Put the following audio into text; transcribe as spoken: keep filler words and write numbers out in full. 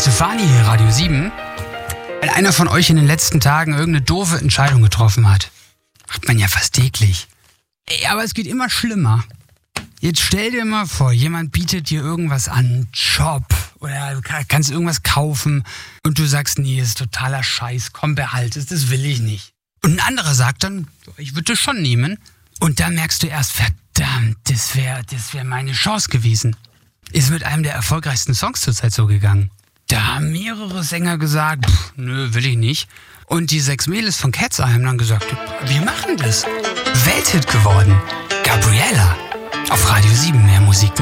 Stefani hier, Radio sieben. Wenn einer von euch in den letzten Tagen irgendeine doofe Entscheidung getroffen hat, macht man ja fast täglich. Ey, aber es geht immer schlimmer. Jetzt stell dir mal vor, jemand bietet dir irgendwas an, Job oder du kannst irgendwas kaufen und du sagst, nee, das ist totaler Scheiß, komm, behalt es, das will ich nicht. Und ein anderer sagt dann, ich würde das schon nehmen. Und dann merkst du erst, verdammt, das wäre das wär meine Chance gewesen. Ist mit einem der erfolgreichsten Songs zurzeit so gegangen. Da haben mehrere Sänger gesagt, pff, nö, will ich nicht. Und die sechs Mädels von Cat's Eye haben dann gesagt, wir machen das. Welthit geworden. Gabriella. Auf Radio sieben, mehr Musik.